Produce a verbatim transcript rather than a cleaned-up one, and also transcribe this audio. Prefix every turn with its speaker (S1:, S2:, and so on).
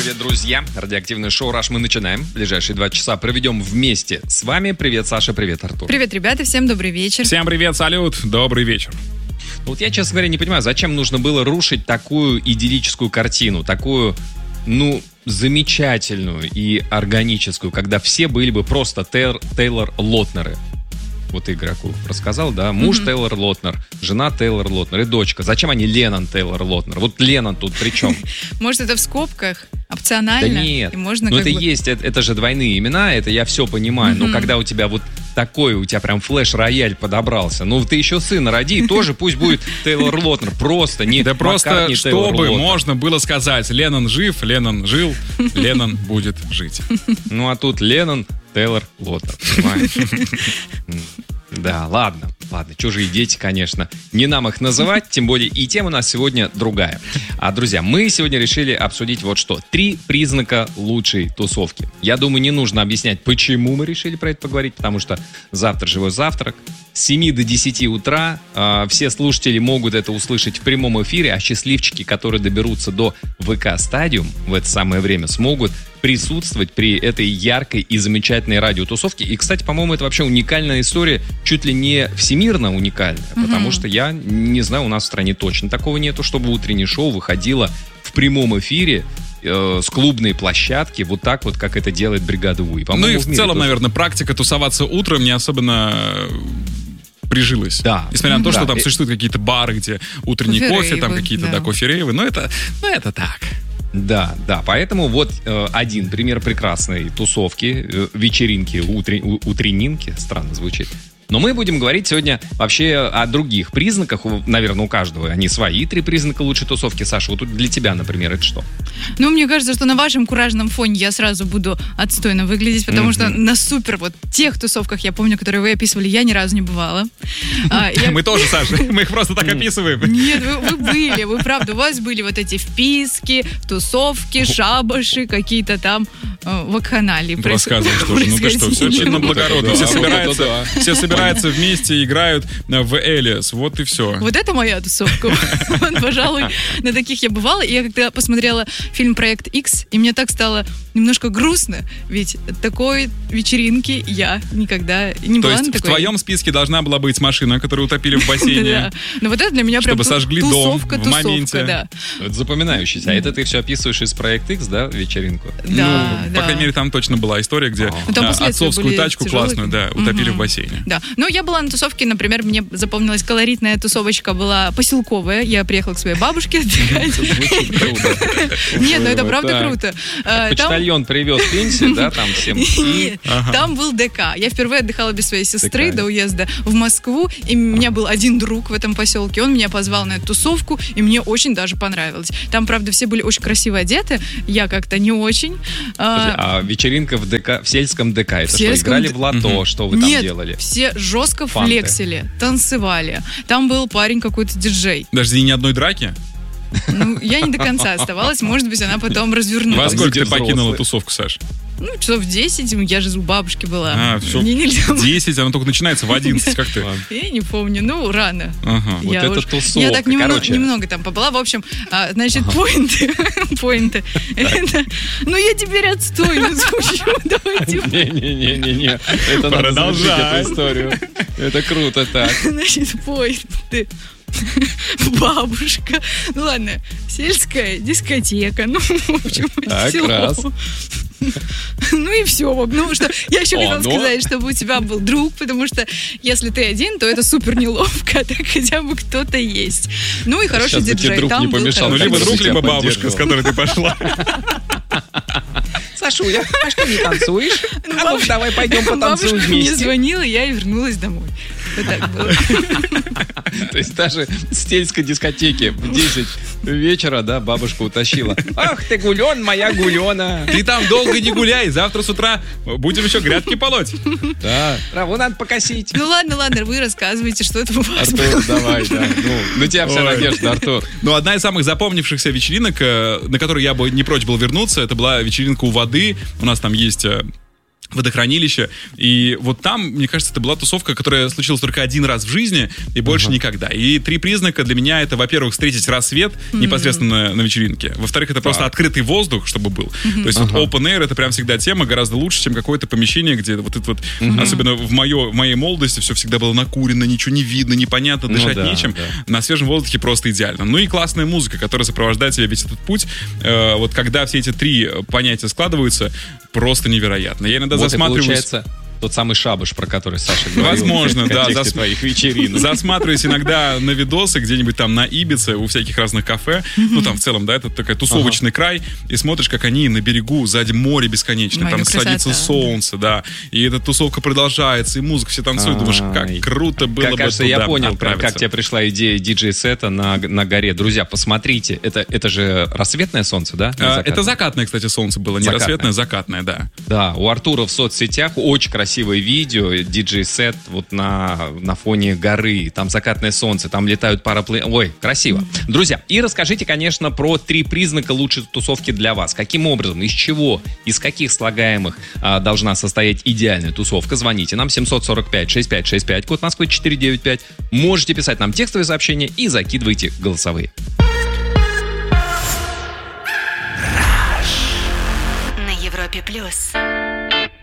S1: привет, друзья. Радиоактивное шоу «Раш» мы начинаем. Ближайшие два часа проведем вместе с вами. Привет, Саша, привет, Артур.
S2: Привет, ребята, всем добрый вечер.
S3: Всем привет, салют, добрый вечер.
S1: Вот я, честно говоря, не понимаю, зачем нужно было рушить такую идиллическую картину, такую, ну, замечательную и органическую, когда все были бы просто Тейлор, Тейлор Лотнеры. Вот игроку рассказал, да, муж mm-hmm. Тейлор Лотнер, жена Тейлор Лотнер и дочка. Зачем они Леннон Тейлор Лотнер? Вот Леннон тут при чем?
S2: Может, это в скобках, опционально?
S1: Да нет,
S2: и можно
S1: ну это
S2: бы...
S1: есть, это, это же двойные имена, это я все понимаю, mm-hmm. но когда у тебя вот такой, у тебя прям флеш-рояль подобрался, ну ты еще сына роди, тоже пусть будет Тейлор Лотнер, просто не
S3: Да просто, чтобы
S1: Лотнер.
S3: Можно было сказать, Леннон жив, Леннон жил, Леннон будет жить.
S1: Ну а тут Леннон Тейлор Лотнер, понимаешь? Да, ладно, ладно, чужие дети, конечно, не нам их называть, тем более и тема у нас сегодня другая. А, друзья, мы сегодня решили обсудить вот что. Три признака лучшей тусовки. Я думаю, не нужно объяснять, почему мы решили про это поговорить, потому что завтра живой завтрак. С семи до десяти утра э, все слушатели могут это услышать в прямом эфире, а счастливчики, которые доберутся до ВК Стадиум в это самое время, смогут присутствовать при этой яркой и замечательной радиотусовке. И, кстати, по-моему, это вообще уникальная история, чуть ли не всемирно уникальная, mm-hmm. потому что я не знаю, у нас в стране точно такого нету, чтобы утреннее шоу выходило в прямом эфире э, с клубной площадки, вот так вот, как это делает бригада У. И,
S3: ну и в, в целом,
S1: тоже...
S3: наверное, практика тусоваться утром не особенно прижилась.
S1: Да.
S3: Несмотря на то,
S1: да.
S3: что там существуют какие-то бары, где утренний кофе, кофе там какие-то, да, да кофе-рейвы, но это, ну, это так.
S1: Да, да, поэтому вот э, один пример прекрасной тусовки, э, вечеринки, утре, у, утреннинки, странно звучит. Но мы будем говорить сегодня вообще о других признаках. Наверное, у каждого они свои три признака лучшей тусовки. Саша, вот тут для тебя, например, это что?
S2: Ну, мне кажется, что на вашем куражном фоне я сразу буду отстойно выглядеть, потому mm-hmm. что на супер вот тех тусовках, я помню, которые вы описывали, я ни разу не бывала.
S3: Мы тоже, Саша, мы их просто так описываем.
S2: Нет, вы были, вы правда, у вас были вот эти вписки, тусовки, шабаши, какие-то там вакханалии.
S3: Рассказывай, что же, ну ты что, все чинно благородно, все собираются, все собираются собираются вместе, играют в Элиас. Вот и все.
S2: Вот это моя тусовка. Пожалуй, на таких я бывала. И я когда посмотрела фильм «Проект Икс», и мне так стало немножко грустно, ведь такой вечеринки я никогда не была.
S3: То есть
S2: в
S3: твоем списке должна была быть машина, которую утопили в бассейне.
S2: Но вот это для меня прям
S3: тусовка,
S2: тусовка, тусовка.
S1: Это запоминающийся. А это ты все описываешь из «Проект Икс», да, вечеринку?
S2: Да,
S3: По крайней мере, там точно была история, где отцовскую тачку классную, да, утопили в бассейне.
S2: Да. Ну, я была на тусовке, например, мне запомнилась колоритная тусовочка, была поселковая. Я приехала к своей бабушке отдыхать. Нет, ну это правда круто.
S1: Почтальон привез пенсию, да, там всем?
S2: Нет, там был ДК. Я впервые отдыхала без своей сестры до уезда в Москву, и у меня был один друг в этом поселке. Он меня позвал на эту тусовку, и мне очень даже понравилось. Там, правда, все были очень красиво одеты, я как-то не очень.
S1: А вечеринка в ДК, в сельском ДК, это что, играли в лото, что вы там делали?
S2: Нет, все жестко флексили, танцевали. Там был парень какой-то диджей.
S3: Даже ни одной драки?
S2: Ну, я не до конца оставалась, может быть, она потом развернулась.
S3: Во сколько ты покинула тусовку, Саш?
S2: Ну, часов в десять, я же у бабушки была.
S3: А, все, в десять, она только начинается в одиннадцать, как ты?
S2: Я не помню, ну, рано.
S1: Ага, вот это тусовка,
S2: я так немного, немного там побыла, в общем, а, значит, поинты, поинты, это, ну, я теперь отстойно звучу, давайте.
S1: Не-не-не-не, это надо завершить эту историю, это круто так.
S2: Значит, поинты. Бабушка. Ну ладно, сельская дискотека. Ну, в общем, село. Ну и все. Ну, что я еще хотела сказать, чтобы у тебя был друг, потому что если ты один, то это супер неловко, а так хотя бы кто-то есть. Ну и хороший диджей. Там был
S3: ну, либо друг, либо бабушка, с которой ты пошла.
S1: Сашуля, а что не танцуешь? А ну давай пойдем потанцуем вместе.
S2: Бабушка мне звонила, я и вернулась домой. Вот так было.
S1: То есть даже с сельской дискотеки в десять вечера, да, бабушка утащила. Ах ты, гулен, моя гулена.
S3: Ты там долго не гуляй, завтра с утра будем еще грядки полоть.
S1: Да, траву надо покосить.
S2: Ну ладно, ладно, вы рассказывайте, что это у вас было.
S1: Артур, давай, да. Ну, на тебя вся надежда, Артур.
S3: Ну, одна из самых запомнившихся вечеринок, на которую я бы не прочь был вернуться, это была вечеринка у воды. У нас там есть водохранилище, и вот там, мне кажется, это была тусовка, которая случилась только один раз в жизни, и больше uh-huh. никогда. И три признака для меня — это, во-первых, встретить рассвет mm-hmm. непосредственно на, на вечеринке. Во-вторых, это так. просто открытый воздух, чтобы был. Mm-hmm. То есть uh-huh. вот open air — это прям всегда тема гораздо лучше, чем какое-то помещение, где вот это вот, uh-huh. особенно в, моё, в моей молодости, все всегда было накурено, ничего не видно, непонятно, дышать ну, да, нечем. Да. На свежем воздухе просто идеально. Ну и классная музыка, которая сопровождает тебя весь этот путь. Э, вот когда все эти три понятия складываются, просто невероятно. Я иногда
S1: вот
S3: засматриваюсь...
S1: Получается, тот самый шабаш, про который Саша говорил.
S3: Возможно, да.
S1: Зас... твоих вечеринок.
S3: Засматриваюсь иногда на видосы где-нибудь там на Ибице, у всяких разных кафе. Mm-hmm. Ну, там в целом, да, это такой тусовочный ага. край. И смотришь, как они на берегу, сзади море бесконечное. Море там красота. Садится солнце, да. И эта тусовка продолжается, и музыка, все танцуют. Думаешь, как круто было бы
S1: кажется, я понял, как тебе пришла идея диджей-сета на, на горе. Друзья, посмотрите. Это, это же рассветное солнце, да?
S3: А, это закатное, кстати, солнце было. Не закатное. Рассветное, закатное, да.
S1: Да, у Артура в соцсетях очень красивое видео, диджей-сет вот на, на фоне горы, там закатное солнце, там летают парапланы. Ой, красиво. Друзья, и расскажите, конечно, про три признака лучшей тусовки для вас. Каким образом, из чего, из каких слагаемых а, должна состоять идеальная тусовка? Звоните нам семь сорок пять шестьдесят пять шестьдесят пять, код Москвы четыреста девяносто пять. Можете писать нам текстовые сообщения и закидывайте голосовые.
S4: На Европе плюс.